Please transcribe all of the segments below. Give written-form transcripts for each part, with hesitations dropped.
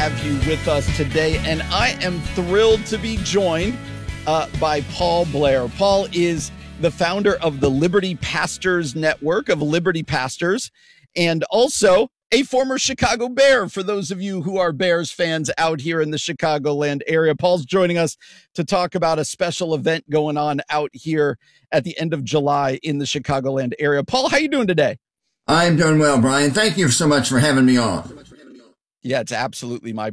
have you with us today, and I am thrilled to be joined by Paul Blair. Paul is the founder of the Liberty Pastors Network of Liberty Pastors, and also a former Chicago Bear, for those of you who are Bears fans out here in the Chicagoland area. Paul's joining us to talk about a special event going on out here at the end of July in the Chicagoland area. Paul, how you doing today? I'm doing well, Brian. Thank you so much for having me on. Yeah, it's absolutely my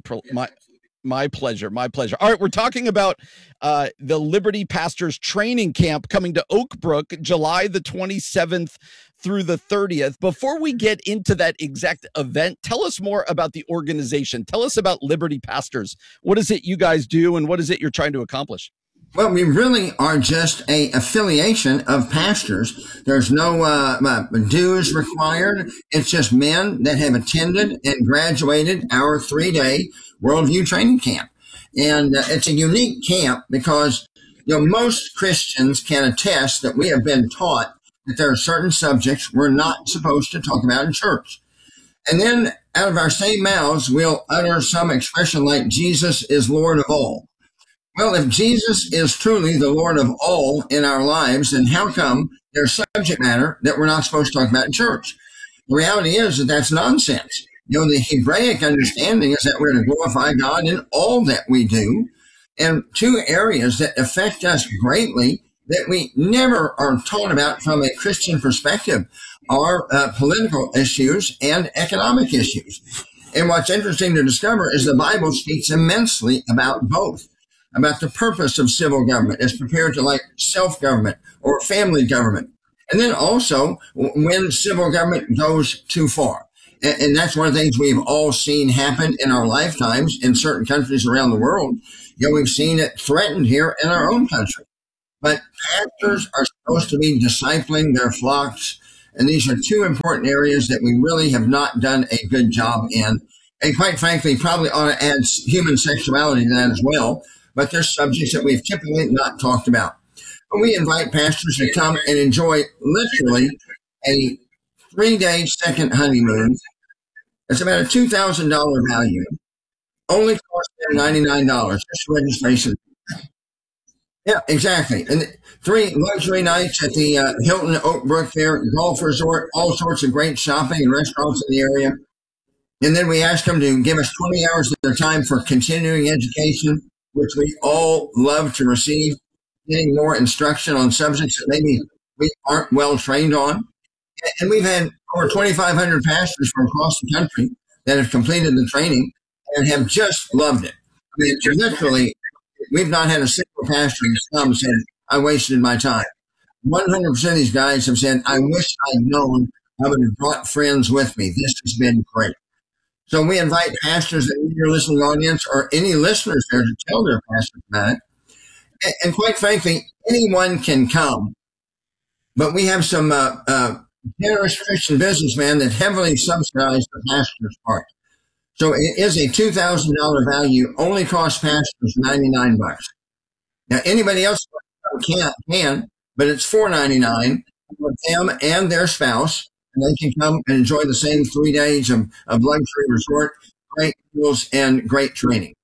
pleasure. My pleasure. All right, we're talking about the Liberty Pastors Training Camp coming to Oak Brook, July the 27th through the 30th. Before we get into that exact event, tell us more about the organization. Tell us about Liberty Pastors. What is it you guys do, and what is it you're trying to accomplish? Well, we really are just a affiliation of pastors. There's no dues required. It's just men that have attended and graduated our 3-day Worldview Training Camp. And it's a unique camp because most Christians can attest that we have been taught that there are certain subjects we're not supposed to talk about in church. And then out of our same mouths, we'll utter some expression like Jesus is Lord of all. Well, if Jesus is truly the Lord of all in our lives, then how come there's subject matter that we're not supposed to talk about in church? The reality is that that's nonsense. The Hebraic understanding is that we're to glorify God in all that we do. And two areas that affect us greatly that we never are taught about from a Christian perspective are political issues and economic issues. And what's interesting to discover is the Bible speaks immensely about both. About the purpose of civil government as compared to like self-government or family government. And then also when civil government goes too far. And that's one of the things we've all seen happen in our lifetimes in certain countries around the world. We've seen it threatened here in our own country. But pastors are supposed to be discipling their flocks. And these are two important areas that we really have not done a good job in. And quite frankly, probably ought to add human sexuality to that as well. But there's subjects that we've typically not talked about. But we invite pastors to come and enjoy literally a 3-day second honeymoon. It's about a $2,000 value. Only costs them $99, just registration. Yeah, exactly. And 3 luxury nights at the Hilton Oak Brook there, golf resort, all sorts of great shopping and restaurants in the area. And then we ask them to give us 20 hours of their time for continuing education, which we all love to receive, getting more instruction on subjects that maybe we aren't well trained on. And we've had over 2,500 pastors from across the country that have completed the training and have just loved it. I mean, literally, we've not had a single pastor who's come and said, I wasted my time. 100% of these guys have said, I wish I'd known I would have brought friends with me. This has been great. So we invite pastors in your listening audience or any listeners there to tell their pastors about it. And quite frankly, anyone can come. But we have some generous Christian businessmen that heavily subsidize the pastor's part. So it is a $2,000 value, only costs pastors $99. Now, anybody else can, but it's $499 for them and their spouse. And they can come and enjoy the same 3 days of luxury resort, great meals, and great training.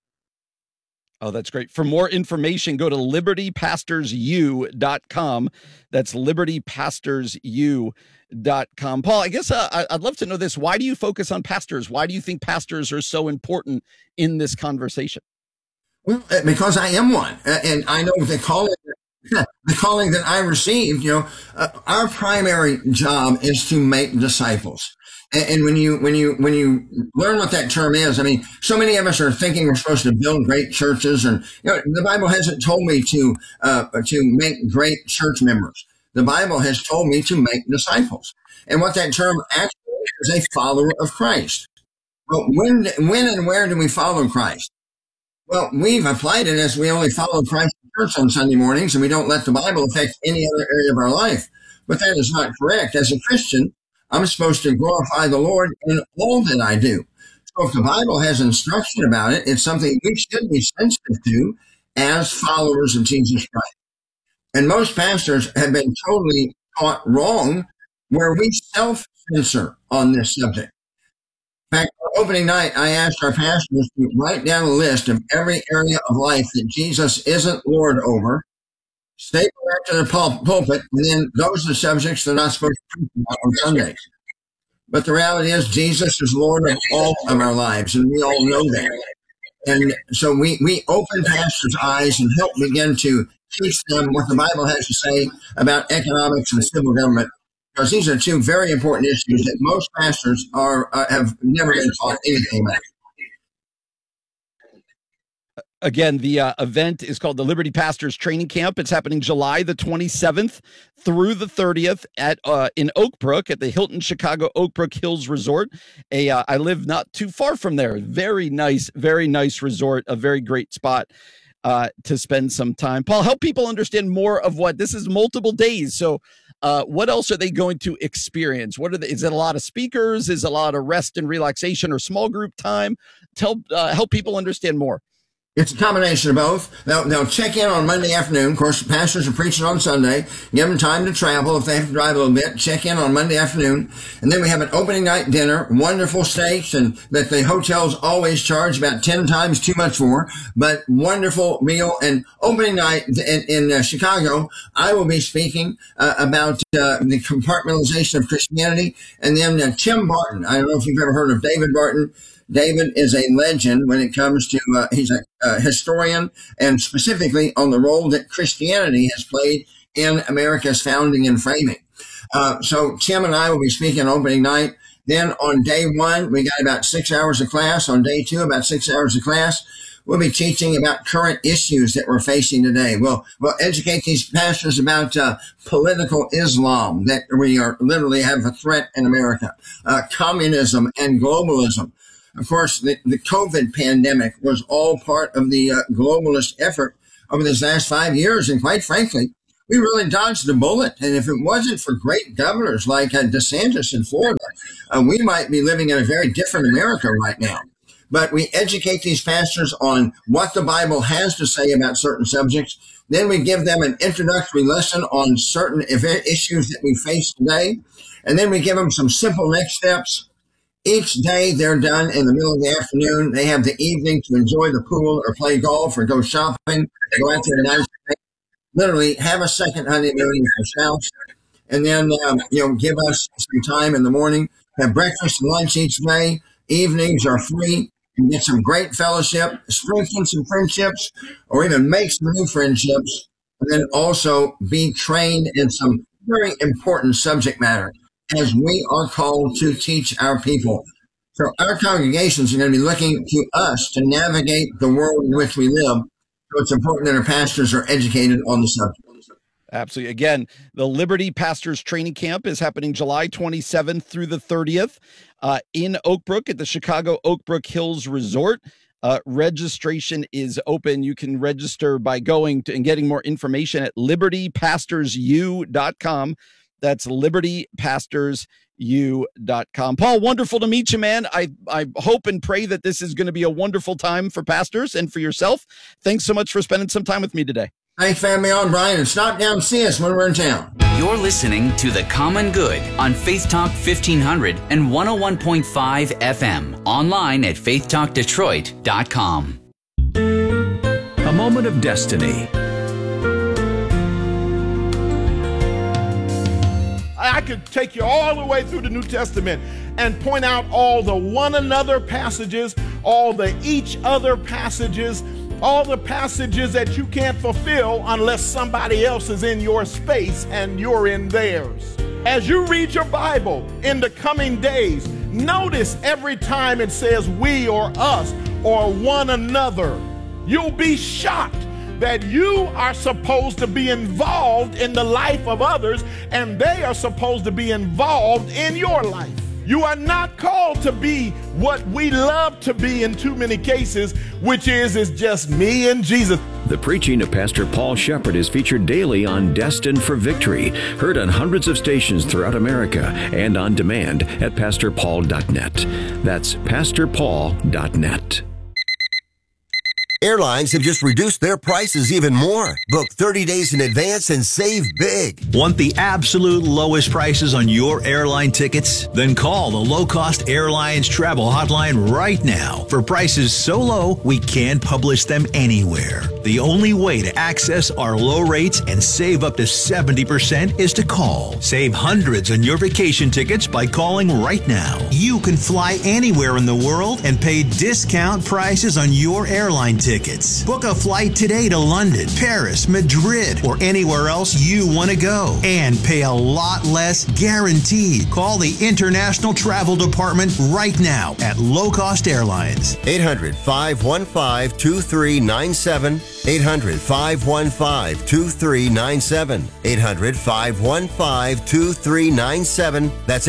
Oh, that's great. For more information, go to libertypastorsu.com. That's libertypastorsu.com. Paul, I guess I'd love to know this. Why do you focus on pastors? Why do you think pastors are so important in this conversation? Well, because I am one. And I know the calling that I received, our primary job is to make disciples. And when you learn what that term is, I mean, so many of us are thinking we're supposed to build great churches, and the Bible hasn't told me to make great church members. The Bible has told me to make disciples. And what that term actually is a follower of Christ. Well, when and where do we follow Christ? Well, we've applied it as we only follow Christ in church on Sunday mornings, and we don't let the Bible affect any other area of our life. But that is not correct. As a Christian, I'm supposed to glorify the Lord in all that I do. So if the Bible has instruction about it, it's something we should be sensitive to as followers of Jesus Christ. And most pastors have been totally taught wrong where we self-censor on this subject. In fact, on opening night, I asked our pastors to write down a list of every area of life that Jesus isn't Lord over, staple that to the pulpit, and then those are the subjects they're not supposed to preach about on Sundays. But the reality is Jesus is Lord of all of our lives, and we all know that. And so we open pastors' eyes and help begin to teach them what the Bible has to say about economics and civil government, because these are two very important issues that most pastors have never been taught anything about. Again, the event is called the Liberty Pastors Training Camp. It's happening July the 27th through the 30th at in Oak Brook at the Hilton Chicago Oak Brook Hills Resort. I live not too far from there. Very nice resort. A very great spot to spend some time. Paul, help people understand more of what this is. Multiple days. So, what else are they going to experience? Is it a lot of speakers? Is it a lot of rest and relaxation or small group time? Help people understand more. It's a combination of both. They'll check in on Monday afternoon. Of course, the pastors are preaching on Sunday. Give them time to travel if they have to drive a little bit. Check in on Monday afternoon. And then we have an opening night dinner, wonderful steaks, and that the hotels always charge about 10 times too much for, but wonderful meal. And opening night in Chicago, I will be speaking about the compartmentalization of Christianity. And then Tim Barton, I don't know if you've ever heard of David Barton. David is a legend when it comes to, he's a historian, and specifically on the role that Christianity has played in America's founding and framing. So Tim and I will be speaking on opening night. Then on day one, we got about 6 hours of class. On day two, about 6 hours of class. We'll be teaching about current issues that we're facing today. We'll educate these pastors about political Islam, that we are literally have a threat in America, communism and globalism. Of course, the COVID pandemic was all part of the globalist effort over this last 5 years. And quite frankly, we really dodged the bullet. And if it wasn't for great governors like DeSantis in Florida, we might be living in a very different America right now. But we educate these pastors on what the Bible has to say about certain subjects. Then we give them an introductory lesson on certain issues that we face today. And then we give them some simple next steps. Each day they're done in the middle of the afternoon. They have the evening to enjoy the pool or play golf or go shopping, go out to the nice day, literally have a second honeymoon with your spouse, and then, give us some time in the morning, have breakfast and lunch each day. Evenings are free. You get some great fellowship, strengthen some friendships, or even make some new friendships, and then also be trained in some very important subject matter, as we are called to teach our people. So our congregations are going to be looking to us to navigate the world in which we live. So it's important that our pastors are educated on the subject. Absolutely. Again, the Liberty Pastors Training Camp is happening July 27th through the 30th in Oak Brook at the Chicago Oak Brook Hills Resort. Registration is open. You can register by going to and getting more information at libertypastorsu.com. That's libertypastorsu.com. Paul, wonderful to meet you, man. I hope and pray that this is going to be a wonderful time for pastors and for yourself. Thanks so much for spending some time with me today. Thanks for having me on, Brian, and stop down and see us when we're in town. You're listening to The Common Good on Faith Talk 1500 and 101.5 FM. Online at faithtalkdetroit.com. A moment of destiny. I could take you all the way through the New Testament and point out all the one another passages, all the each other passages, all the passages that you can't fulfill unless somebody else is in your space and you're in theirs. As you read your Bible in the coming days, notice every time it says we or us or one another. You'll be shocked that you are supposed to be involved in the life of others and they are supposed to be involved in your life. You are not called to be what we love to be in too many cases, which is just me and Jesus. The preaching of Pastor Paul Shepherd is featured daily on Destined for Victory, heard on hundreds of stations throughout America and on demand at pastorpaul.net. That's pastorpaul.net. Airlines have just reduced their prices even more. Book 30 days in advance and save big. Want the absolute lowest prices on your airline tickets? Then call the Low Cost Airlines Travel Hotline right now for prices so low we can't publish them anywhere. The only way to access our low rates and save up to 70% is to call. Save hundreds on your vacation tickets by calling right now. You can fly anywhere in the world and pay discount prices on your airline tickets. Book a flight today to London, Paris, Madrid, or anywhere else you want to go and pay a lot less guaranteed. Call the International Travel Department right now at Low Cost Airlines. 800-515-2397. 800-515-2397. 800-515-2397. That's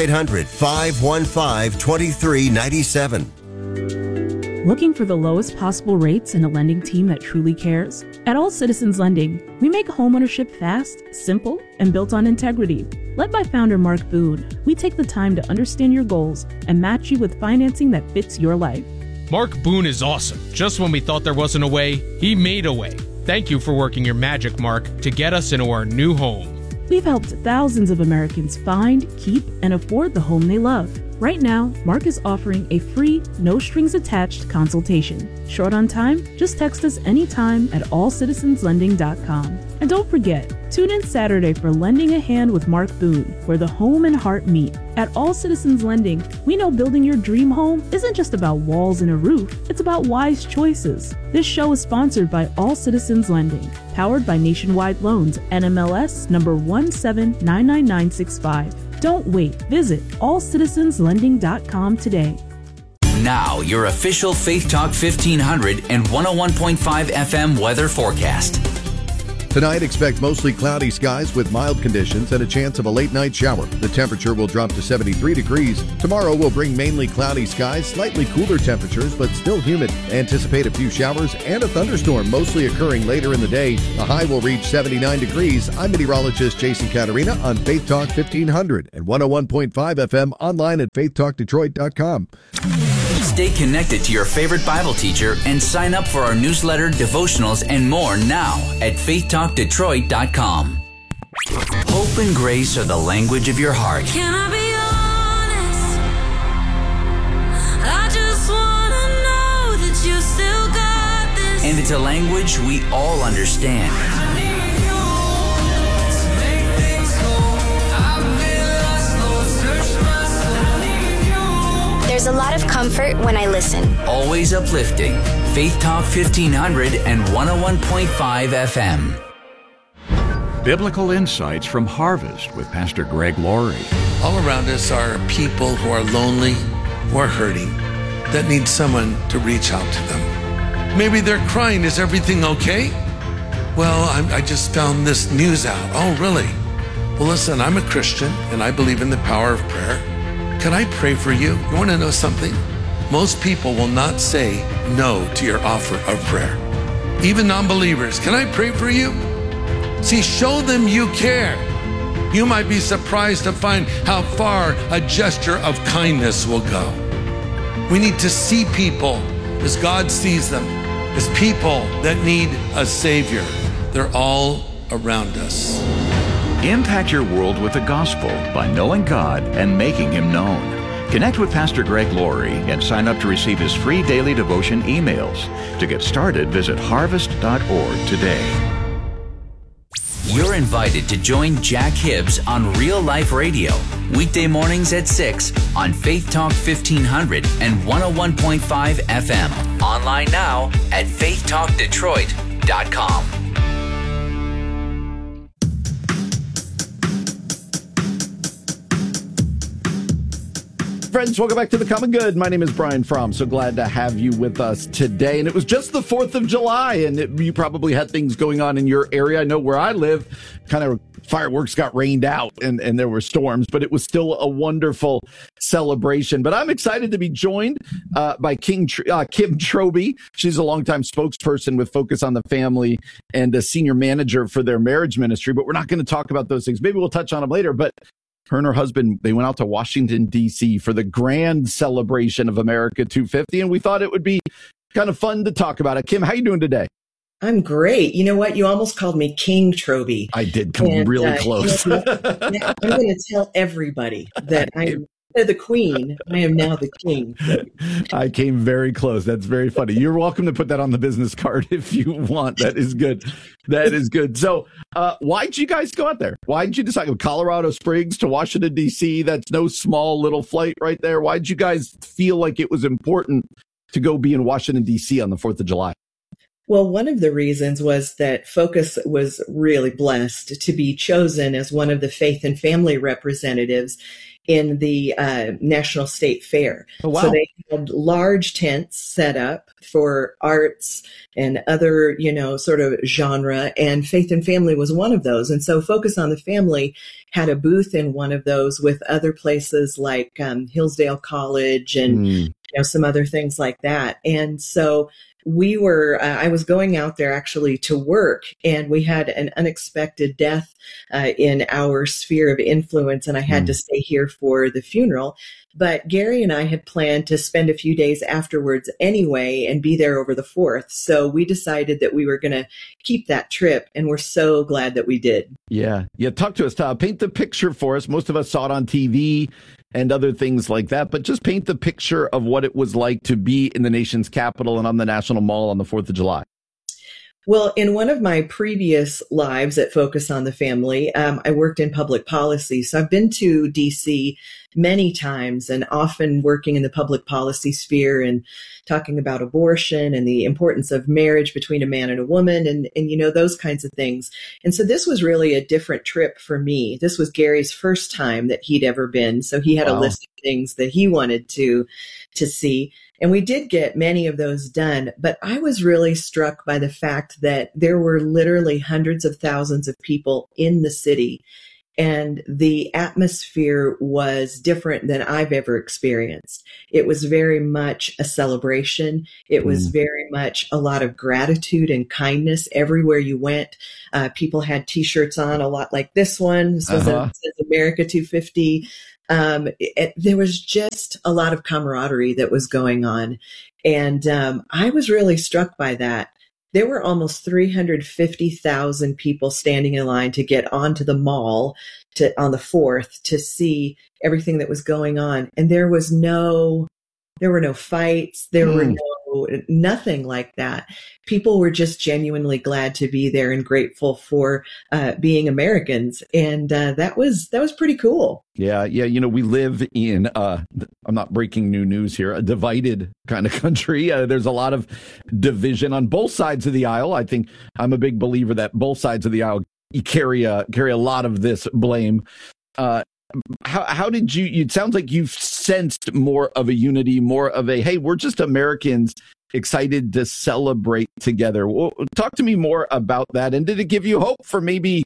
800-515-2397. Looking for the lowest possible rates and a lending team that truly cares? At All Citizens Lending, we make homeownership fast, simple, and built on integrity. Led by founder Mark Boone, we take the time to understand your goals and match you with financing that fits your life. Mark Boone is awesome. Just when we thought there wasn't a way, he made a way. Thank you for working your magic, Mark, to get us into our new home. We've helped thousands of Americans find, keep, and afford the home they love. Right now, Mark is offering a free, no-strings-attached consultation. Short on time? Just text us anytime at allcitizenslending.com. And don't forget, tune in Saturday for Lending a Hand with Mark Boone, where the home and heart meet. At All Citizens Lending, we know building your dream home isn't just about walls and a roof, it's about wise choices. This show is sponsored by All Citizens Lending, powered by Nationwide Loans, NMLS number 1799965. Don't wait. Visit allcitizenslending.com today. Now, your official Faith Talk 1500 and 101.5 FM weather forecast. Tonight, expect mostly cloudy skies with mild conditions and a chance of a late night shower. The temperature will drop to 73 degrees. Tomorrow will bring mainly cloudy skies, slightly cooler temperatures, but still humid. Anticipate a few showers and a thunderstorm, mostly occurring later in the day. The high will reach 79 degrees. I'm meteorologist Jason Caterina on Faith Talk 1500 and 101.5 FM online at faithtalkdetroit.com. Stay connected to your favorite Bible teacher and sign up for our newsletter, devotionals, and more now at faithtalkdetroit.com. Hope and grace are the language of your heart. Can I be honest? I just want to know that you still got this. And it's a language we all understand. There's a lot of comfort when I listen. Always uplifting. Faith Talk 1500 and 101.5 FM. Biblical Insights from Harvest with Pastor Greg Laurie. All around us are people who are lonely, who are hurting, that need someone to reach out to them. Maybe they're crying, is everything okay? Well, I just found this news out. Oh, really? Well, listen, I'm a Christian and I believe in the power of prayer. Can I pray for you? You want to know something? Most people will not say no to your offer of prayer. Even non-believers, can I pray for you? See, show them you care. You might be surprised to find how far a gesture of kindness will go. We need to see people as God sees them, as people that need a Savior. They're all around us. Impact your world with the gospel by knowing God and making Him known. Connect with Pastor Greg Laurie and sign up to receive his free daily devotion emails. To get started, visit harvest.org today. You're invited to join Jack Hibbs on Real Life Radio, weekday mornings at 6 on Faith Talk 1500 and 101.5 FM. Online now at faithtalkdetroit.com. Friends, welcome back to The Common Good. My name is Brian Fromm. So glad to have you with us today. And it was just the 4th of July, and you probably had things going on in your area. I know where I live, kind of fireworks got rained out and there were storms, but it was still a wonderful celebration. But I'm excited to be joined by Kim Troby. She's a longtime spokesperson with Focus on the Family and a senior manager for their marriage ministry. But we're not going to talk about those things. Maybe we'll touch on them later. But her and her husband, they went out to Washington, D.C. for the grand celebration of America 250. And we thought it would be kind of fun to talk about it. Kim, how you doing today? I'm great. You know what? You almost called me King Troby. I did come really close. I'm going to tell everybody that I'm the queen. I am now the king. I came very close. That's very funny. You're welcome to put that on the business card if you want. That is good. That is good. So why'd you guys go out there? Why'd you decide Colorado Springs to Washington, D.C.? That's no small little flight right there. Why'd you guys feel like it was important to go be in Washington, D.C. on the 4th of July? Well, one of the reasons was that Focus was really blessed to be chosen as one of the faith and family representatives in the National State Fair. Oh, wow. So they had large tents set up for arts and other, sort of genre, and faith and family was one of those. And so Focus on the Family had a booth in one of those with other places like Hillsdale College and some other things like that. And so I was going out there actually to work, and we had an unexpected death in our sphere of influence, and I had to stay here for the funeral. But Gary and I had planned to spend a few days afterwards anyway and be there over the 4th. So we decided that we were going to keep that trip, and we're so glad that we did. Yeah. Talk to us, Todd. Paint the picture for us. Most of us saw it on TV and other things like that, but just paint the picture of what it was like to be in the nation's capital and on the National Mall on the 4th of July. Well, in one of my previous lives at Focus on the Family, I worked in public policy. So I've been to DC many times and often working in the public policy sphere and talking about abortion and the importance of marriage between a man and a woman and those kinds of things. And so this was really a different trip for me. This was Gary's first time that he'd ever been. So he had a list of things that he wanted to see. And we did get many of those done, but I was really struck by the fact that there were literally hundreds of thousands of people in the city, and the atmosphere was different than I've ever experienced. It was very much a celebration. It was very much a lot of gratitude and kindness everywhere you went. People had T-shirts on, a lot like this one. This was it says America 250. There was just a lot of camaraderie that was going on. And I was really struck by that. There were almost 350,000 people standing in line to get onto the mall on the 4th to see everything that was going on. And there were no fights. There were nothing like that. People were just genuinely glad to be there and grateful for being Americans. And that was pretty cool. Yeah. We live in, I'm not breaking new news here, a divided kind of country. There's a lot of division on both sides of the aisle. I think I'm a big believer that both sides of the aisle carry a lot of this blame. How did it sounds like you've sensed more of a unity, more of a, hey, we're just Americans excited to celebrate together. Well, talk to me more about that. And did it give you hope for maybe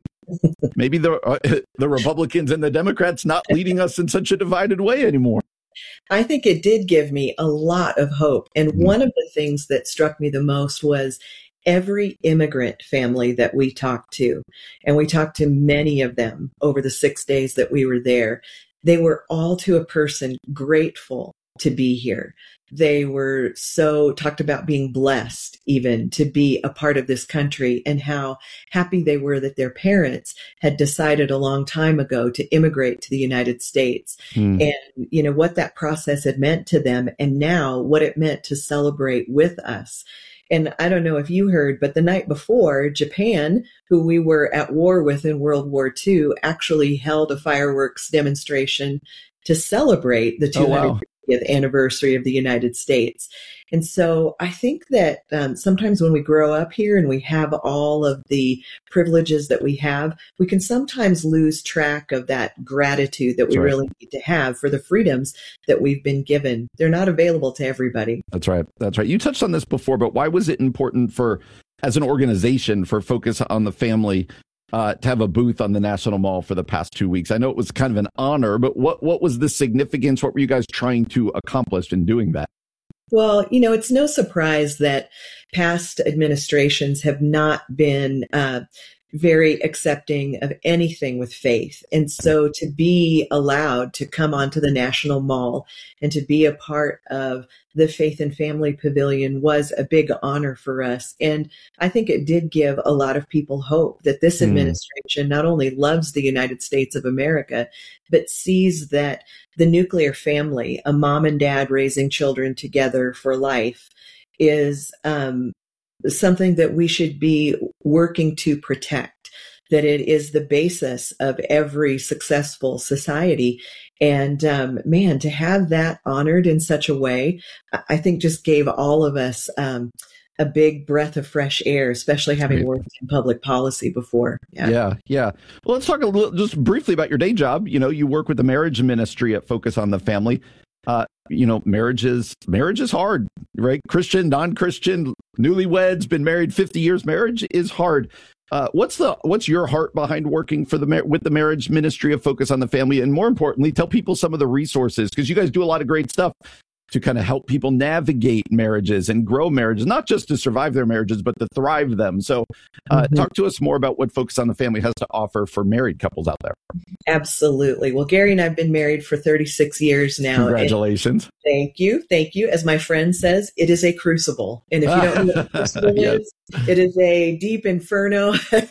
the Republicans and the Democrats not leading us in such a divided way anymore? I think it did give me a lot of hope. And one of the things that struck me the most was every immigrant family that we talked to, and we talked to many of them over the 6 days that we were there, they were all to a person grateful to be here. They were talked about being blessed even to be a part of this country, and how happy they were that their parents had decided a long time ago to immigrate to the United States, and what that process had meant to them, and now what it meant to celebrate with us. And I don't know if you heard, but the night before, Japan, who we were at war with in World War II, actually held a fireworks demonstration to celebrate the 250th anniversary of the United States. And so I think that sometimes when we grow up here and we have all of the privileges that we have, we can sometimes lose track of that gratitude that we really need to have for the freedoms that we've been given. They're not available to everybody. That's right. You touched on this before, but why was it important as an organization, for Focus on the Family to have a booth on the National Mall for the past 2 weeks? I know it was kind of an honor, but what was the significance? What were you guys trying to accomplish in doing that? Well, it's no surprise that past administrations have not been very accepting of anything with faith. And so to be allowed to come onto the National Mall and to be a part of the Faith and Family Pavilion was a big honor for us. And I think it did give a lot of people hope that this administration not only loves the United States of America, but sees that the nuclear family, a mom and dad raising children together for life, is something that we should be working to protect, that it is the basis of every successful society. And man, to have that honored in such a way, I think just gave all of us a big breath of fresh air, especially having worked in public policy before. Yeah. Well, let's talk a little, just briefly about your day job. You know, you work with the marriage ministry at Focus on the Family. You know, marriage is hard, right? Christian, non-Christian, newlyweds, been married 50 years. Marriage is hard. What's your heart behind working for with the marriage ministry of Focus on the Family? And more importantly, tell people some of the resources, because you guys do a lot of great stuff to kind of help people navigate marriages and grow marriages, not just to survive their marriages, but to thrive them. So talk to us more about what Focus on the Family has to offer for married couples out there. Absolutely. Well, Gary and I have been married for 36 years now. Congratulations. Thank you. As my friend says, it is a crucible. And if you don't know what a crucible is, it is a deep inferno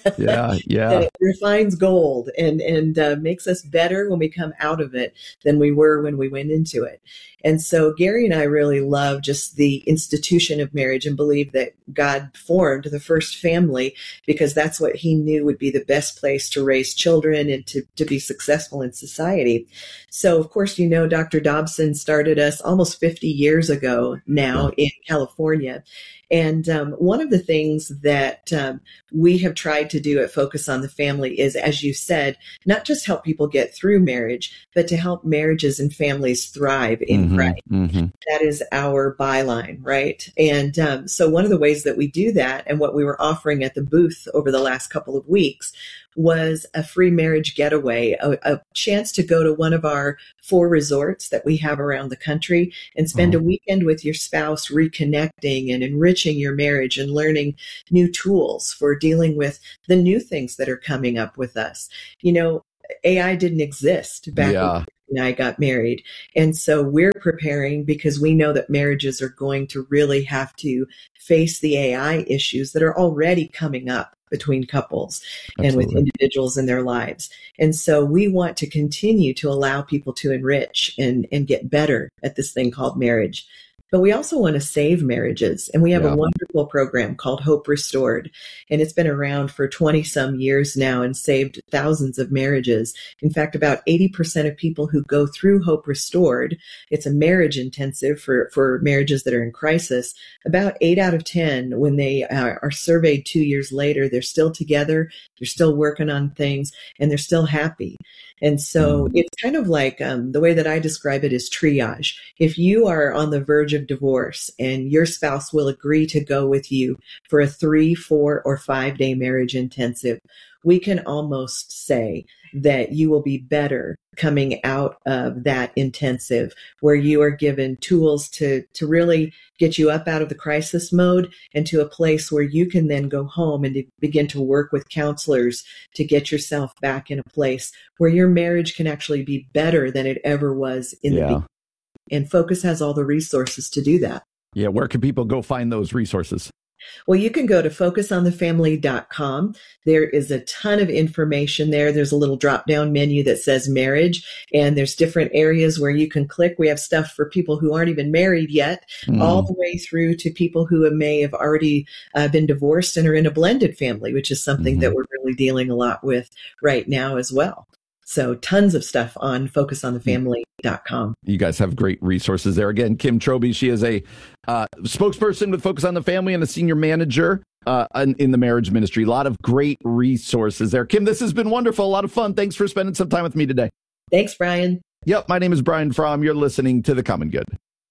that refines gold and makes us better when we come out of it than we were when we went into it. And so Gary and I really love just the institution of marriage and believe that God formed the first family because that's what he knew would be the best place to raise children and to be successful in society. So, of course, you know, Dr. Dobson started us almost 50 years ago now in California. And one of the things that we have tried to do at Focus on the Family is, as you said, not just help people get through marriage, but to help marriages and families thrive in Christ. That is our byline, right? And so one of the ways that we do that, and what we were offering at the booth over the last couple of weeks, was a free marriage getaway, a chance to go to one of our 4 resorts that we have around the country and spend a weekend with your spouse reconnecting and enriching your marriage and learning new tools for dealing with the new things that are coming up with us. You know, AI didn't exist back when I got married. And so we're preparing because we know that marriages are going to really have to face the AI issues that are already coming up between couples and with individuals in their lives. And so we want to continue to allow people to enrich and get better at this thing called marriage. But we also want to save marriages. And we have a wonderful program called Hope Restored. And it's been around for 20 some years now and saved thousands of marriages. In fact, about 80% of people who go through Hope Restored, it's a marriage intensive for marriages that are in crisis. About 8 out of 10, when they are surveyed 2 years later, they're still together, they're still working on things, and they're still happy. And so it's kind of like the way that I describe it is triage. If you are on the verge of divorce and your spouse will agree to go with you for a 3, 4, or 5 day marriage intensive, we can almost say that you will be better coming out of that intensive, where you are given tools to really get you up out of the crisis mode and to a place where you can then go home and to begin to work with counselors to get yourself back in a place where your marriage can actually be better than it ever was in the beginning. And Focus has all the resources to do that. Yeah, where can people go find those resources? Well, you can go to focusonthefamily.com. There is a ton of information there. There's a little drop-down menu that says marriage, and there's different areas where you can click. We have stuff for people who aren't even married yet, all the way through to people who may have already been divorced and are in a blended family, which is something that we're really dealing a lot with right now as well. So tons of stuff on focusonthefamily.com. You guys have great resources there. Again, Kim Troby, she is a spokesperson with Focus on the Family and a senior manager in the marriage ministry. A lot of great resources there. Kim, this has been wonderful. A lot of fun. Thanks for spending some time with me today. Thanks, Brian. Yep, my name is Brian Fromm. You're listening to The Common Good.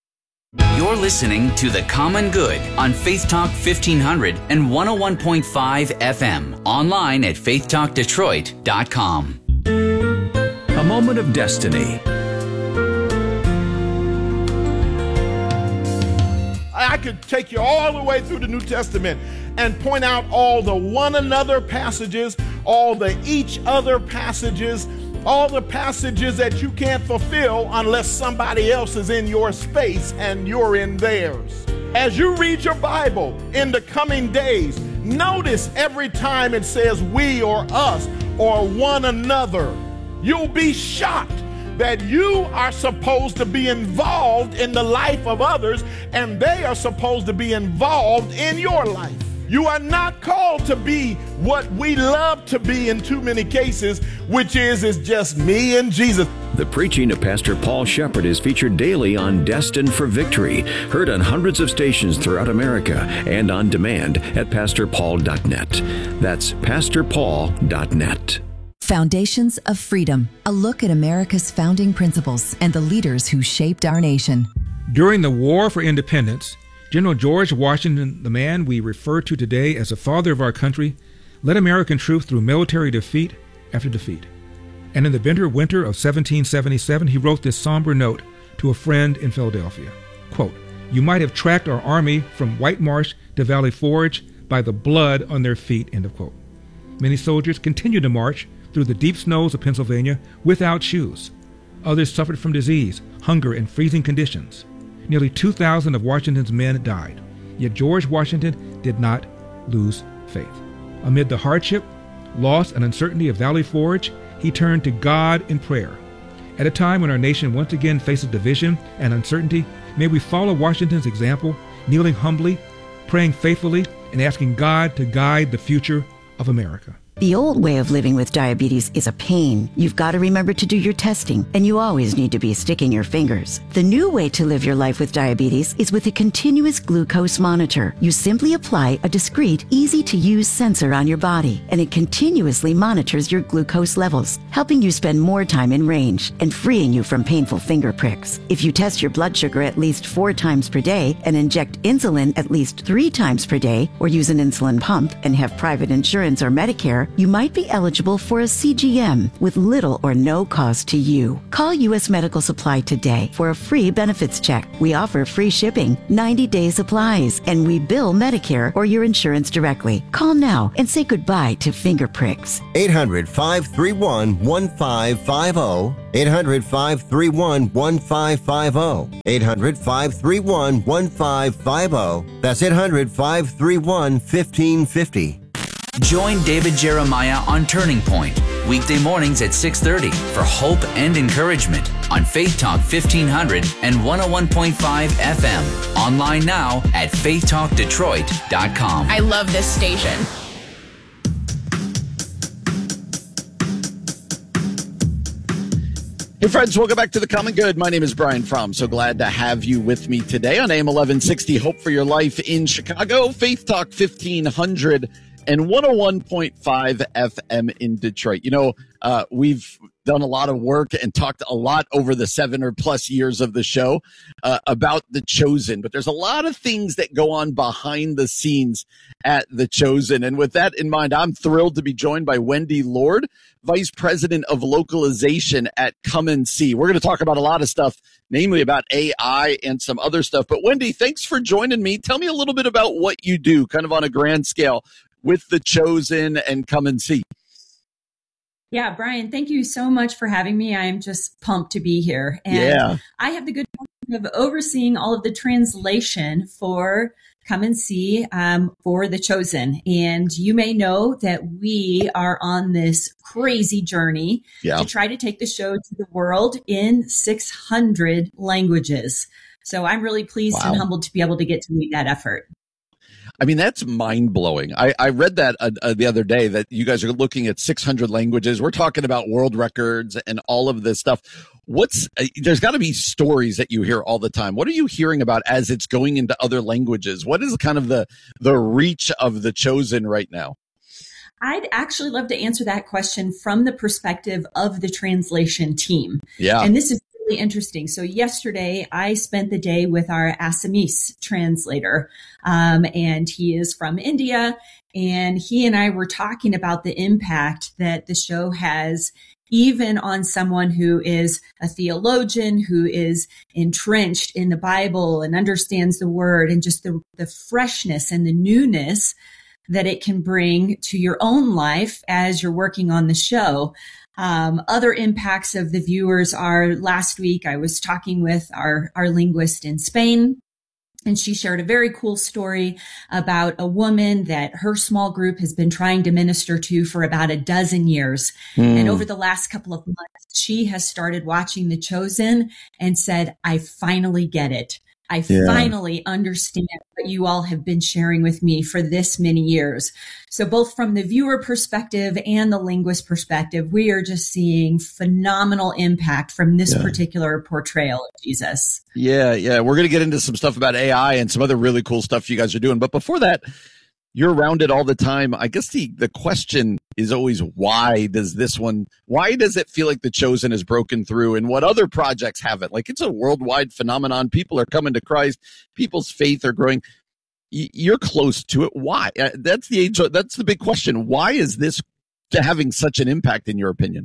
You're listening to The Common Good on Faith Talk 1500 and 101.5 FM. Online at faithtalkdetroit.com. A moment of destiny. I could take you all the way through the New Testament and point out all the one another passages, all the each other passages, all the passages that you can't fulfill unless somebody else is in your space and you're in theirs. As you read your Bible in the coming days, notice every time it says we or us or one another. You'll be shocked that you are supposed to be involved in the life of others and they are supposed to be involved in your life. You are not called to be what we love to be in too many cases, which is just me and Jesus. The preaching of Pastor Paul Shepherd is featured daily on Destined for Victory, heard on hundreds of stations throughout America and on demand at pastorpaul.net. That's pastorpaul.net. Foundations of Freedom, a look at America's founding principles and the leaders who shaped our nation. During the War for Independence, General George Washington, the man we refer to today as the father of our country, led American troops through military defeat after defeat. And in the bitter winter of 1777, he wrote this somber note to a friend in Philadelphia. Quote, "You might have tracked our army from White Marsh to Valley Forge by the blood on their feet," end of quote. Many soldiers continued to march through the deep snows of Pennsylvania without shoes. Others suffered from disease, hunger, and freezing conditions. Nearly 2,000 of Washington's men died. Yet George Washington did not lose faith. Amid the hardship, loss, and uncertainty of Valley Forge, he turned to God in prayer. At a time when our nation once again faces division and uncertainty, may we follow Washington's example, kneeling humbly, praying faithfully, and asking God to guide the future of America. The old way of living with diabetes is a pain. You've got to remember to do your testing, and you always need to be sticking your fingers. The new way to live your life with diabetes is with a continuous glucose monitor. You simply apply a discreet, easy-to-use sensor on your body, and it continuously monitors your glucose levels, helping you spend more time in range and freeing you from painful finger pricks. If you test your blood sugar at least 4 times per day and inject insulin at least 3 times per day, or use an insulin pump and have private insurance or Medicare, you might be eligible for a CGM with little or no cost to you. Call U.S. Medical Supply today for a free benefits check. We offer free shipping, 90-day supplies, and we bill Medicare or your insurance directly. Call now and say goodbye to finger pricks. 800-531-1550. 800-531-1550. 800-531-1550. That's 800-531-1550. Join David Jeremiah on Turning Point, weekday mornings at 6:30 for hope and encouragement on Faith Talk 1500 and 101.5 FM. Online now at faithtalkdetroit.com. I love this station. Hey friends, welcome back to The Common Good. My name is Brian Fromm. So glad to have you with me today on AM 1160, Hope for Your Life in Chicago, Faith Talk 1500 and 101.5 FM in Detroit. You know, we've done a lot of work and talked a lot over the 7 or plus years of the show about The Chosen, but there's a lot of things that go on behind the scenes at The Chosen. And with that in mind, I'm thrilled to be joined by Wendy Lord, Vice President of Localization at Come and See. We're going to talk about a lot of stuff, namely about AI and some other stuff. But Wendy, thanks for joining me. Tell me a little bit about what you do, kind of on a grand scale, with The Chosen and Come and See. Yeah, Brian, thank you so much for having me. I'm just pumped to be here. And I have the good fortune of overseeing all of the translation for Come and See for The Chosen. And you may know that we are on this crazy journey to try to take the show to the world in 600 languages. So I'm really pleased and humbled to be able to get to lead that effort. I mean, that's mind-blowing. I read that the other day, that you guys are looking at 600 languages. We're talking about world records and all of this stuff. There's got to be stories that you hear all the time. What are you hearing about as it's going into other languages? What is kind of the reach of The Chosen right now? I'd actually love to answer that question from the perspective of the translation team. Yeah. And this is really interesting. So yesterday I spent the day with our Assamese translator, and he is from India, and he and I were talking about the impact that the show has even on someone who is a theologian, who is entrenched in the Bible and understands the word, and just the freshness and the newness that it can bring to your own life as you're working on the show. Other impacts of the viewers are, last week I was talking with our linguist in Spain, and she shared a very cool story about a woman that her small group has been trying to minister to for about a dozen years. And over the last couple of months, she has started watching The Chosen and said, I finally get it. I finally understand what you all have been sharing with me for this many years. So both from the viewer perspective and the linguist perspective, we are just seeing phenomenal impact from this particular portrayal of Jesus. Yeah. We're going to get into some stuff about AI and some other really cool stuff you guys are doing. But before that, you're around it all the time. I guess the question is always, why does it feel like The Chosen has broken through and what other projects haven't? Like, it's a worldwide phenomenon. People are coming to Christ. People's faith are growing. You're close to it. Why? That's the big question. Why is this having such an impact, in your opinion?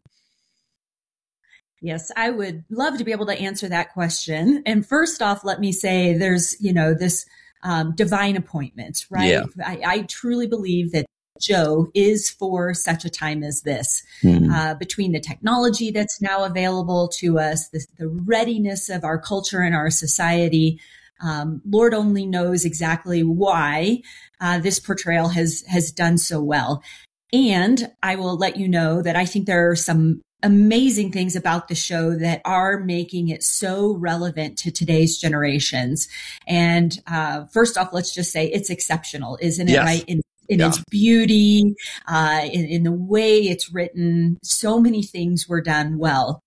Yes, I would love to be able to answer that question. And first off, let me say there's, this divine appointments, right? Yeah. I truly believe that Joe is for such a time as this. Between the technology that's now available to us, the readiness of our culture and our society, Lord only knows exactly why this portrayal has done so well. And I will let you know that I think there are some amazing things about the show that are making it so relevant to today's generations. And first off, let's just say it's exceptional, isn't it? Right? In its beauty, in the way it's written, so many things were done well.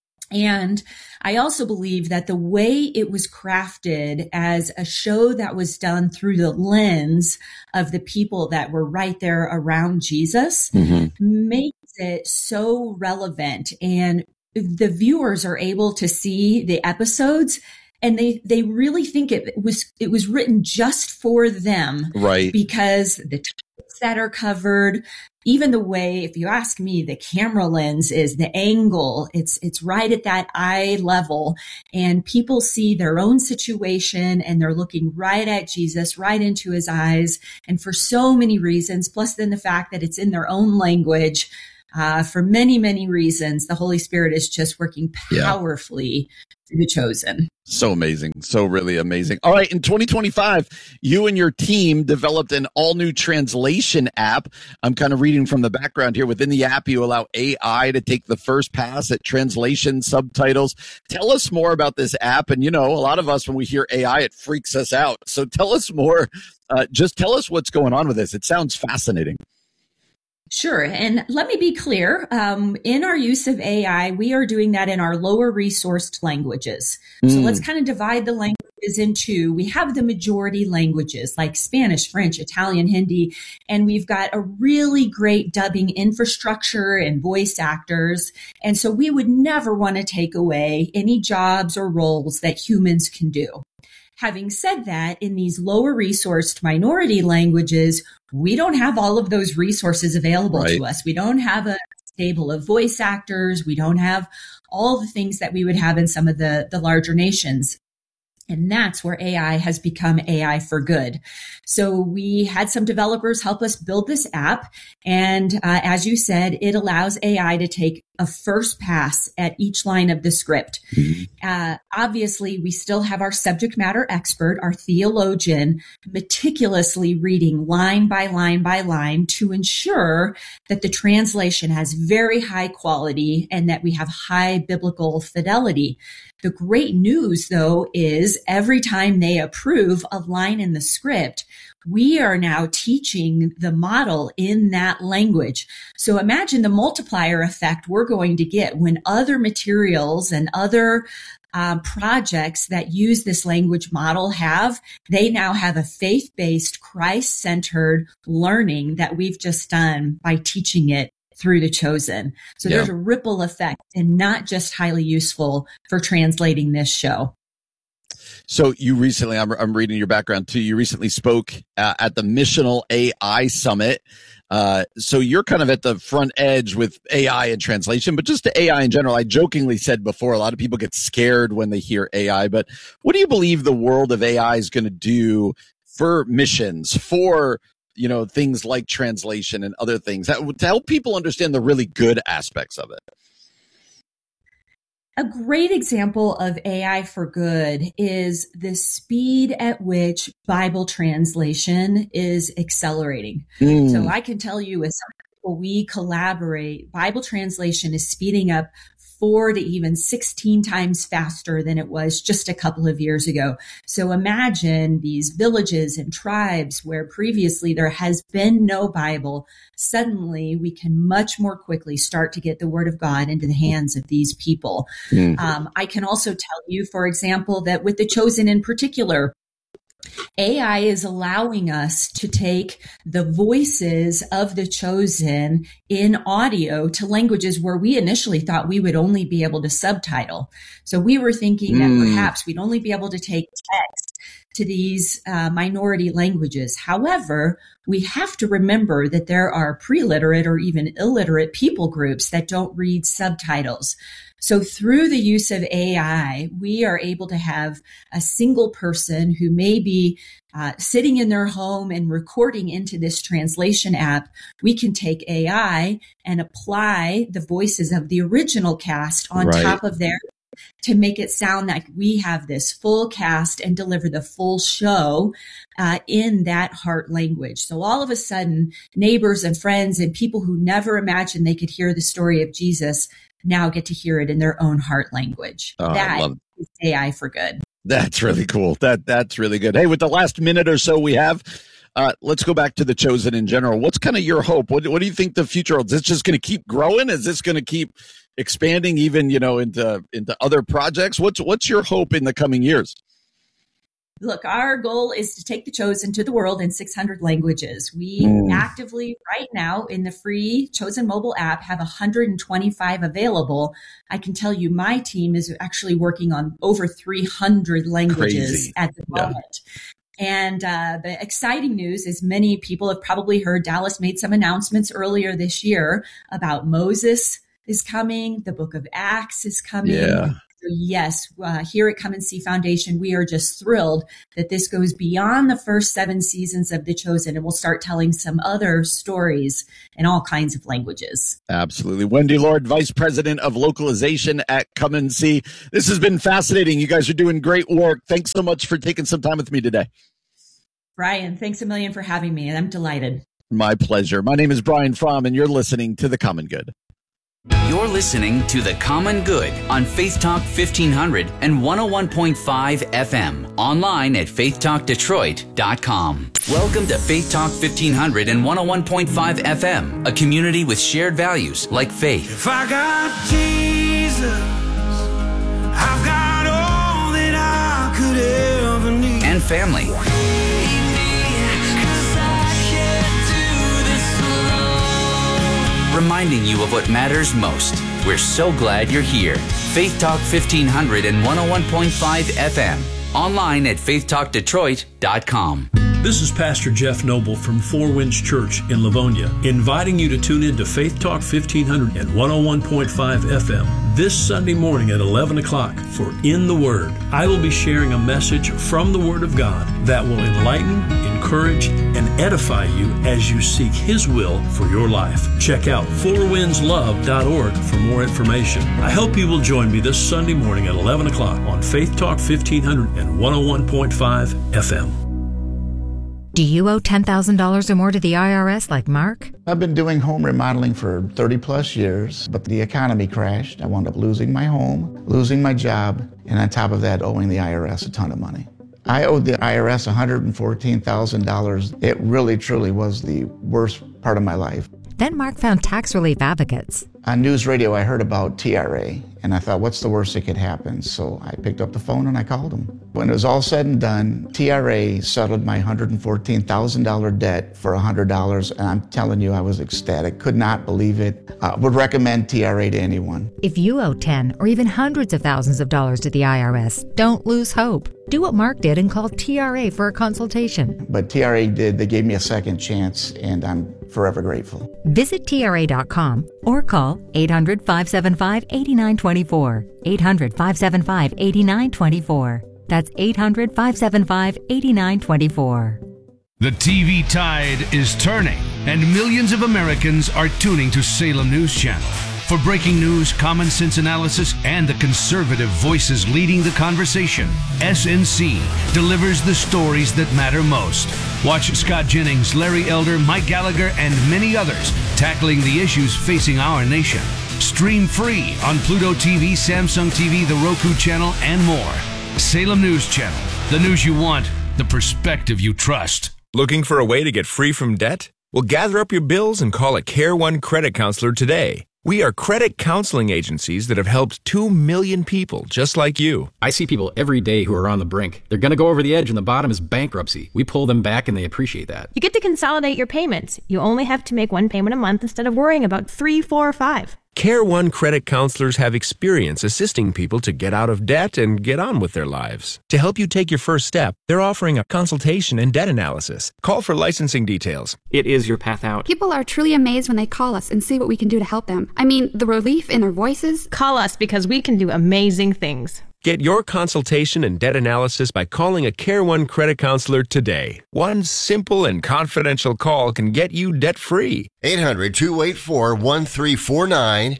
And I also believe that the way it was crafted as a show that was done through the lens of the people that were right there around Jesus makes it so relevant. And the viewers are able to see the episodes and they really think it was written just for them. Right. Because the topics that are covered, even the way, if you ask me, the camera lens is, the angle, it's right at that eye level, and people see their own situation and they're looking right at Jesus, right into his eyes. And for so many reasons, plus then the fact that it's in their own language, for many, many reasons, the Holy Spirit is just working powerfully through The Chosen. So amazing. So really amazing. All right. In 2025, you and your team developed an all-new translation app. I'm kind of reading from the background here. Within the app, you allow AI to take the first pass at translation subtitles. Tell us more about this app. And, a lot of us, when we hear AI, it freaks us out. So tell us more. Just tell us what's going on with this. It sounds fascinating. Sure. And let me be clear. In our use of AI, we are doing that in our lower resourced languages. So let's kind of divide the languages into, we have the majority languages like Spanish, French, Italian, Hindi, and we've got a really great dubbing infrastructure and voice actors. And so we would never want to take away any jobs or roles that humans can do. Having said that, in these lower resourced minority languages, we don't have all of those resources available to us. We don't have a stable of voice actors. We don't have all the things that we would have in some of the larger nations. And that's where AI has become AI for good. So we had some developers help us build this app. And as you said, it allows AI to take a first pass at each line of the script. Obviously, we still have our subject matter expert, our theologian, meticulously reading line by line by line to ensure that the translation has very high quality and that we have high biblical fidelity. The great news, though, is every time they approve a line in the script, we are now teaching the model in that language. So imagine the multiplier effect we're going to get when other materials and other projects that use this language model they now have a faith-based, Christ-centered learning that we've just done by teaching it through The Chosen. So there's a ripple effect and not just highly useful for translating this show. So you recently, I'm reading your background too, you recently spoke at the Missional AI Summit. So you're kind of at the front edge with AI and translation, but just to AI in general. I jokingly said before, a lot of people get scared when they hear AI, but what do you believe the world of AI is going to do for missions, for things like translation and other things to help people understand the really good aspects of it? A great example of AI for good is the speed at which Bible translation is accelerating. So I can tell you, as some people we collaborate, Bible translation is speeding up 4 to even 16 times faster than it was just a couple of years ago. So imagine these villages and tribes where previously there has been no Bible. Suddenly we can much more quickly start to get the word of God into the hands of these people. I can also tell you, for example, that with The Chosen in particular, AI is allowing us to take the voices of the chosen in audio to languages where we initially thought we would only be able to subtitle. So we were thinking that perhaps we'd only be able to take text to these minority languages. However, we have to remember that there are pre-literate or even illiterate people groups that don't read subtitles. So through the use of AI, we are able to have a single person who may be sitting in their home and recording into this translation app. We can take AI and apply the voices of the original cast on top of theirs to make it sound like we have this full cast and deliver the full show in that heart language. So all of a sudden, neighbors and friends and people who never imagined they could hear the story of Jesus now get to hear it in their own heart language. That is AI for good. That's really cool. That's really good. Hey, with the last minute or so we have, let's go back to The Chosen in general. What's kind of your hope? What do you think the future holds? Is this just going to keep growing? Is this going to keep expanding even, into other projects? What's your hope in the coming years? Look, our goal is to take The Chosen to the world in 600 languages. We actively, right now, in the free Chosen mobile app, have 125 available. I can tell you my team is actually working on over 300 languages at the moment. And the exciting news is many people have probably heard Dallas made some announcements earlier this year about Moses is coming. The book of Acts is coming. So yes, here at Come and See Foundation, we are just thrilled that this goes beyond the first 7 seasons of The Chosen, and we'll start telling some other stories in all kinds of languages. Absolutely. Wendy Lord, Vice President of Localization at Come and See. This has been fascinating. You guys are doing great work. Thanks so much for taking some time with me today. Brian, thanks a million for having me, and I'm delighted. My pleasure. My name is Brian Fromm, and you're listening to The Common Good. You're listening to The Common Good on Faith Talk 1500 and 101.5 FM. Online at faithtalkdetroit.com. Welcome to Faith Talk 1500 and 101.5 FM, a community with shared values like faith. If I got Jesus, I've got all that I could ever need. And family. Reminding you of what matters most. We're so glad you're here. Faith Talk 1500 and 101.5 FM. Online at faithtalkdetroit.com. This is Pastor Jeff Noble from Four Winds Church in Livonia, inviting you to tune in to Faith Talk 1500 and 101.5 FM this Sunday morning at 11 o'clock for In the Word. I will be sharing a message from the Word of God that will enlighten, encourage, and edify you as you seek His will for your life. Check out fourwindslove.org for more information. I hope you will join me this Sunday morning at 11 o'clock on Faith Talk 1500 and 101.5 FM. Do you owe $10,000 or more to the IRS like Mark? I've been doing home remodeling for 30 plus years, but the economy crashed. I wound up losing my home, losing my job, and on top of that, owing the IRS a ton of money. I owed the IRS $114,000. It really, truly was the worst part of my life. Then Mark found tax relief advocates. On news radio, I heard about TRA, and I thought, what's the worst that could happen? So I picked up the phone and I called them. When it was all said and done, TRA settled my $114,000 debt for $100, and I'm telling you, I was ecstatic. Could not believe it. Would recommend TRA to anyone. If you owe 10 or even hundreds of thousands of dollars to the IRS, don't lose hope. Do what Mark did and call TRA for a consultation. But TRA did. They gave me a second chance, and I'm forever grateful. Visit TRA.com or call 800-575-8924. 800-575-8924. That's 800-575-8924. The TV tide is turning, and millions of Americans are tuning to Salem News Channel. For breaking news, common sense analysis, and the conservative voices leading the conversation, SNC delivers the stories that matter most. Watch Scott Jennings, Larry Elder, Mike Gallagher, and many others tackling the issues facing our nation. Stream free on Pluto TV, Samsung TV, the Roku channel, and more. Salem News Channel. The news you want, the perspective you trust. Looking for a way to get free from debt? Well, gather up your bills and call a Care One credit counselor today. We are credit counseling agencies that have helped 2 million people just like you. I see people every day who are on the brink. They're going to go over the edge and the bottom is bankruptcy. We pull them back and they appreciate that. You get to consolidate your payments. You only have to make one payment a month instead of worrying about 3, 4, or 5. Care One credit counselors have experience assisting people to get out of debt and get on with their lives. To help you take your first step, they're offering a consultation and debt analysis. Call for licensing details. It is your path out. People are truly amazed when they call us and see what we can do to help them. I mean, the relief in their voices. Call us because we can do amazing things. Get your consultation and debt analysis by calling a Care One credit counselor today. One simple and confidential call can get you debt-free. 800-284-1349.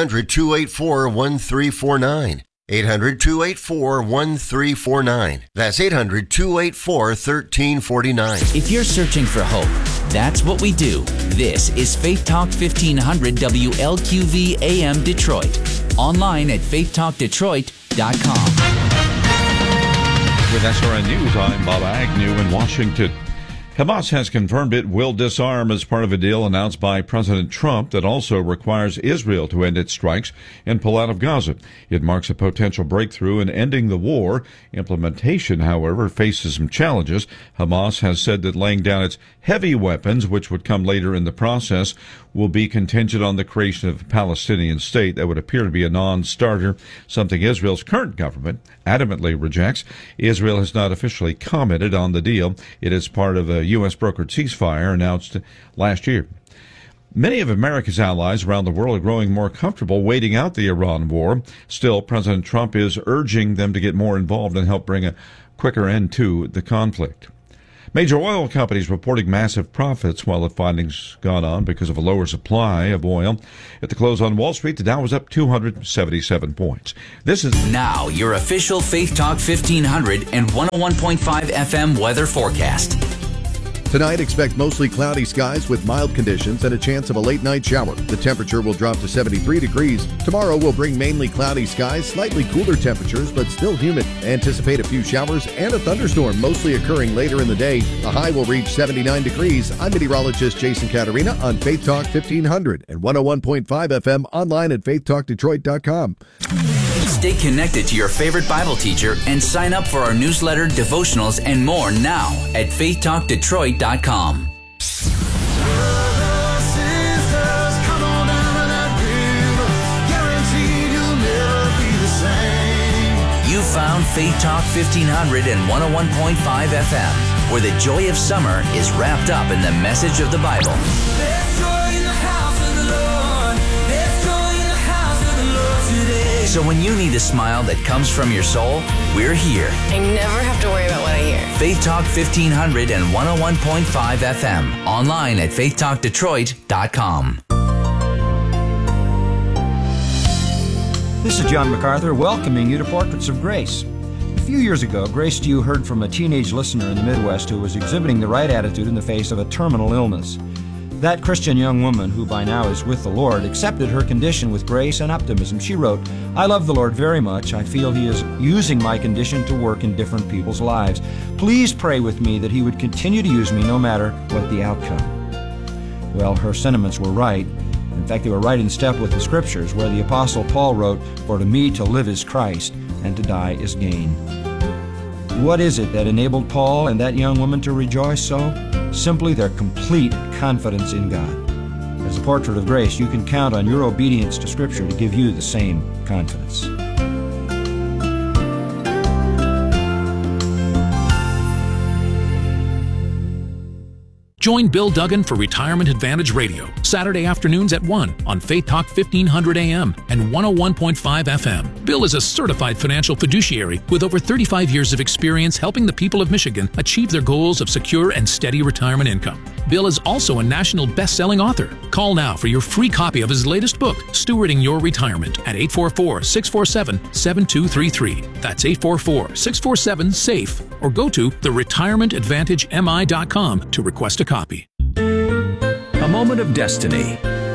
800-284-1349. 800-284-1349. That's 800-284-1349. If you're searching for hope, that's what we do. This is Faith Talk 1500 WLQV AM Detroit. Online at faithtalkdetroit.com. With SRN News, I'm Bob Agnew in Washington. Hamas has confirmed it will disarm as part of a deal announced by President Trump that also requires Israel to end its strikes and pull out of Gaza. It marks a potential breakthrough in ending the war. Implementation, however, faces some challenges. Hamas has said that laying down its heavy weapons, which would come later in the process, will be contingent on the creation of a Palestinian state. That would appear to be a non-starter, something Israel's current government adamantly rejects. Israel has not officially commented on the deal. It is part of a U.S. brokered ceasefire announced last year. Many of America's allies around the world are growing more comfortable waiting out the Iran war. Still, President Trump is urging them to get more involved and help bring a quicker end to the conflict. Major oil companies reporting massive profits while the findings gone on because of a lower supply of oil. At the close on Wall Street, the Dow was up 277 points. This is now your official Faith Talk 1500 and 101.5 FM weather forecast. Tonight, expect mostly cloudy skies with mild conditions and a chance of a late night shower. The temperature will drop to 73 degrees. Tomorrow will bring mainly cloudy skies, slightly cooler temperatures, but still humid. Anticipate a few showers and a thunderstorm, mostly occurring later in the day. The high will reach 79 degrees. I'm meteorologist Jason Caterina on Faith Talk 1500 and 101.5 FM online at faithtalkdetroit.com. Stay connected to your favorite Bible teacher and sign up for our newsletter, devotionals, and more now at faithtalkdetroit.com. You found Faith Talk 1500 and 101.5 FM, where the joy of summer is wrapped up in the message of the Bible. So when you need a smile that comes from your soul, we're here. I never have to worry about what I hear. Faith Talk 1500 and 101.5 FM. Online at faithtalkdetroit.com. This is John MacArthur welcoming you to Portraits of Grace. A few years ago, Grace Dew heard from a teenage listener in the Midwest who was exhibiting the right attitude in the face of a terminal illness. That Christian young woman, who by now is with the Lord, accepted her condition with grace and optimism. She wrote, "I love the Lord very much. I feel He is using my condition to work in different people's lives. Please pray with me that He would continue to use me no matter what the outcome." Well, her sentiments were right. In fact, they were right in step with the Scriptures, where the Apostle Paul wrote, "For to me to live is Christ, and to die is gain." What is it that enabled Paul and that young woman to rejoice so? Simply their complete confidence in God. As a portrait of grace, you can count on your obedience to Scripture to give you the same confidence. Join Bill Duggan for Retirement Advantage Radio, Saturday afternoons at 1 on Faith Talk 1500 AM and 101.5 FM. Bill is a certified financial fiduciary with over 35 years of experience helping the people of Michigan achieve their goals of secure and steady retirement income. Bill is also a national best-selling author. Call now for your free copy of his latest book, Stewarding Your Retirement, at 844-647-7233. That's 844-647-SAFE. Or go to theretirementadvantagemi.com to request a copy. A moment of destiny.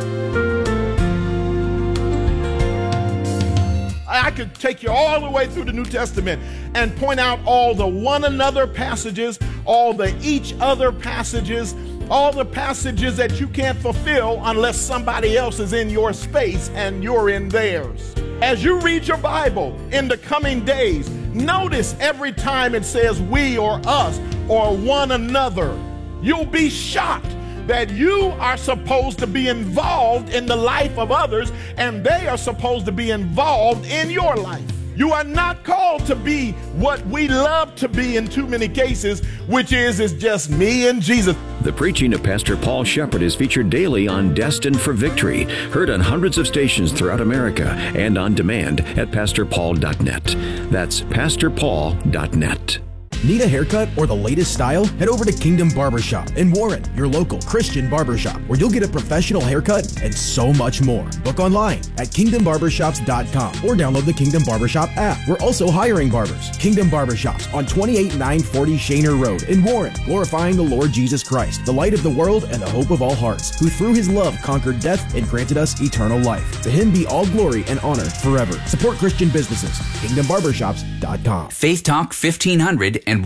I could take you all the way through the New Testament and point out all the one another passages, all the each other passages, all the passages that you can't fulfill unless somebody else is in your space and you're in theirs. As you read your Bible in the coming days, notice every time it says we or us or one another. You'll be shocked that you are supposed to be involved in the life of others and they are supposed to be involved in your life. You are not called to be what we love to be in too many cases, which is just me and Jesus. The preaching of Pastor Paul Shepard is featured daily on Destined for Victory, heard on hundreds of stations throughout America and on demand at pastorpaul.net. That's pastorpaul.net. Need a haircut or the latest style? Head over to Kingdom Barbershop in Warren, your local Christian barbershop, where you'll get a professional haircut and so much more. Book online at kingdombarbershops.com or download the Kingdom Barbershop app. We're also hiring barbers. Kingdom Barbershops on 28940 Shaner Road in Warren, glorifying the Lord Jesus Christ, the light of the world and the hope of all hearts, who through his love conquered death and granted us eternal life. To him be all glory and honor forever. Support Christian businesses. KingdomBarbershops.com. Faith Talk 1500 and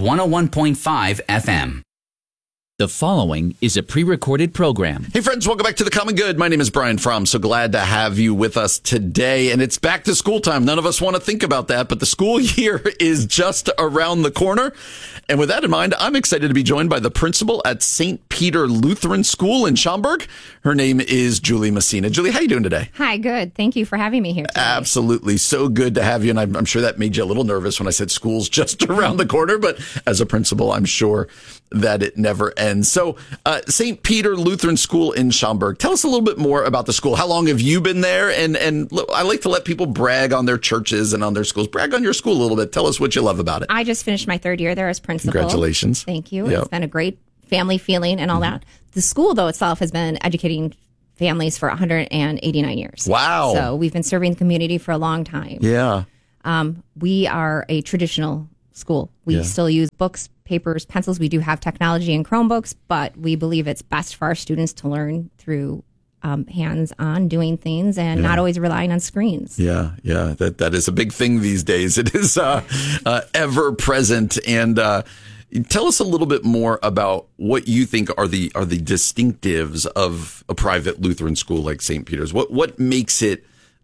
101.5 FM. The following is a pre-recorded program. Hey friends, welcome back to The Common Good. My name is Brian Fromm. So glad to have you with us today. And it's back to school time. None of us want to think about that, but the school year is just around the corner. And with that in mind, I'm excited to be joined by the principal at St. Peter Lutheran School in Schaumburg. Her name is Julie Messina. Julie, how are you doing today? Hi, good. Thank you for having me here today. Absolutely. So good to have you. And I'm sure that made you a little nervous when I said school's just around the corner. But as a principal, I'm sure that it never ends. So St. Peter Lutheran School in Schaumburg. Tell us a little bit more about the school. How long have you been there? And I like to let people brag on their churches and on their schools. Brag on your school a little bit. Tell us what you love about it. I just finished my third year there as principal. Congratulations. Thank you. Yep. It's been a great family feeling and all that. The school, though, itself has been educating families for 189 years. Wow. So we've been serving the community for a long time. Yeah. We are a traditional school. We still use books, papers, pencils. We do have technology and Chromebooks, but we believe it's best for our students to learn through hands-on doing things and not always relying on screens. Yeah. That is a big thing these days. It is ever present. And tell us a little bit more about what you think are the distinctives of a private Lutheran school like St. Peter's. What makes it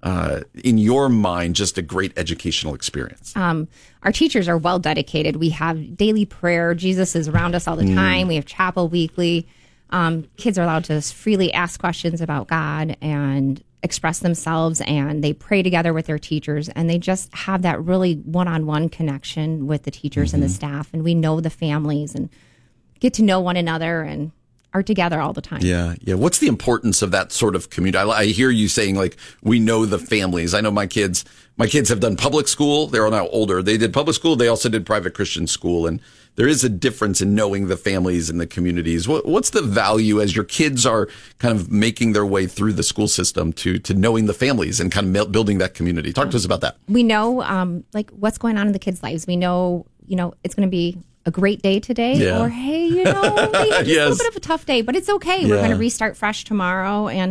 in your mind just a great educational experience? Our teachers are well dedicated. We have daily prayer. Jesus is around us all the time. We have chapel weekly. Kids are allowed to freely ask questions about God and express themselves, and they pray together with their teachers, and they just have that really one-on-one connection with the teachers and the staff, and we know the families and get to know one another and are together all the time. Yeah. What's the importance of that sort of community? I hear you saying, like, we know the families. I know my kids have done public school. They're now older. They did public school. They also did private Christian school. And there is a difference in knowing the families and the communities. What's the value as your kids are kind of making their way through the school system to knowing the families and kind of building that community? Talk to us about that. We know, like, what's going on in the kids' lives. We know, it's going to be a great day today, or hey, maybe just a little bit of a tough day, but it's okay. We're going to restart fresh tomorrow. And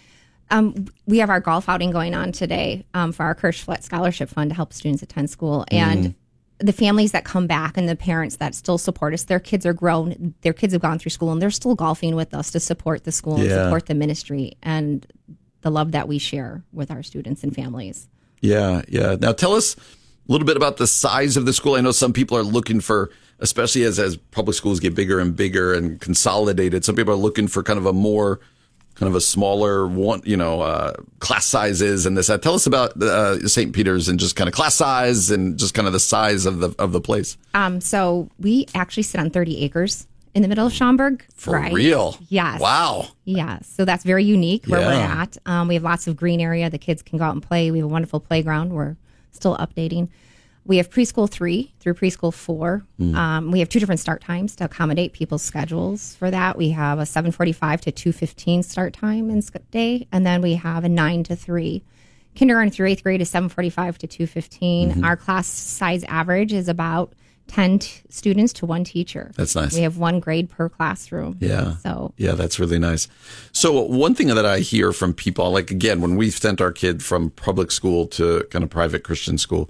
we have our golf outing going on today for our Kirschflat Scholarship Fund to help students attend school. And the families that come back and the parents that still support us, their kids are grown, their kids have gone through school, and they're still golfing with us to support the school and support the ministry and the love that we share with our students and families. Yeah. Now tell us a little bit about the size of the school. I know some people are looking for, especially as public schools get bigger and bigger and consolidated, some people are looking for kind of a smaller one, class sizes and this. Tell us about St. Peter's and just kind of class size and just kind of the size of the place. So we actually sit on 30 acres in the middle of Schaumburg. For real? Yes. Wow. Yes. So that's very unique where we're at. We have lots of green area. The kids can go out and play. We have a wonderful playground. We're still updating. We have preschool 3 through preschool 4. We have 2 different start times to accommodate people's schedules for that. We have a 7:45 to 2:15 start time in day, and then we have a 9 to 3. Kindergarten through 8th grade is 7:45 to 2:15. Our class size average is about 10 students to 1 teacher. That's nice. We have 1 grade per classroom. Yeah. So yeah, that's really nice. So one thing that I hear from people, like again, when we've sent our kid from public school to kind of private Christian school,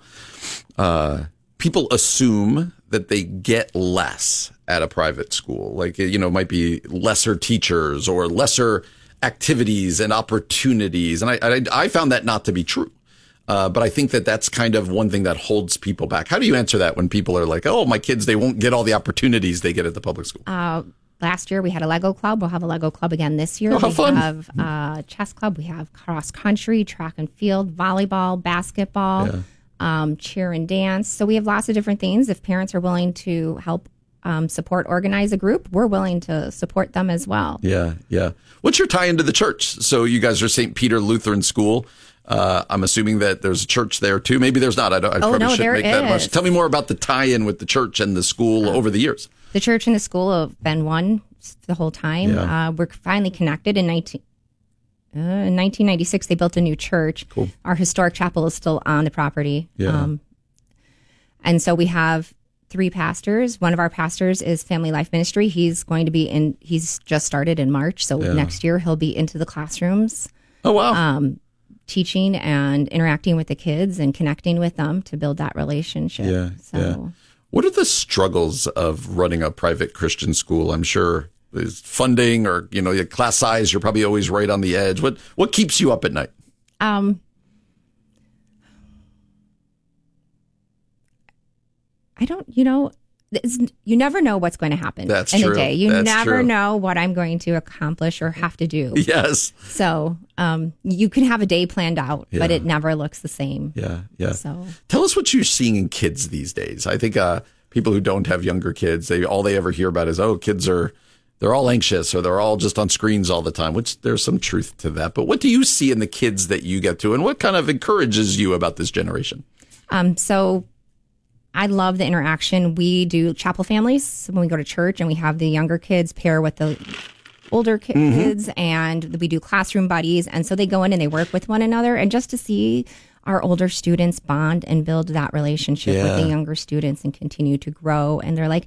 people assume that they get less at a private school. Like, it might be lesser teachers or lesser activities and opportunities. And I found that not to be true. But I think that that's kind of one thing that holds people back. How do you answer that when people are like, oh, my kids, they won't get all the opportunities they get at the public school? Last year we had a Lego club. We'll have a Lego club again this year. Oh, how fun. We have chess club. We have cross country, track and field, volleyball, basketball, cheer and dance. So we have lots of different things. If parents are willing to help support, organize a group, we're willing to support them as well. Yeah, yeah. What's your tie into the church? So you guys are St. Peter Lutheran School. I'm assuming that there's a church there too. Maybe there's not. I probably shouldn't make that much. Tell me more about the tie-in with the church and the school over the years. The church and the school have been one the whole time. Yeah. We're finally connected in 1996. They built a new church. Cool. Our historic chapel is still on the property. Yeah. And so we have 3 pastors. One of our pastors is Family Life Ministry. He's just started in March. So next year he'll be into the classrooms. Oh, wow. Teaching and interacting with the kids and connecting with them to build that relationship. Yeah. What are the struggles of running a private Christian school? I'm sure there's funding or, your class size. You're probably always right on the edge. What keeps you up at night? I don't, you never know what's going to happen That's in true. a day. You That's never true. know what I'm going to accomplish or have to do. Yes. So you can have a day planned out, but it never looks the same. Yeah, yeah. So tell us what you're seeing in kids these days. I think people who don't have younger kids, all they ever hear about is, kids they're all anxious or they're all just on screens all the time, which there's some truth to that. But what do you see in the kids that you get to, and what kind of encourages you about this generation? So I love the interaction. We do chapel families when we go to church, and we have the younger kids pair with the older kids, and we do classroom buddies. And so they go in and they work with one another, and just to see our older students bond and build that relationship with the younger students and continue to grow. And they're like,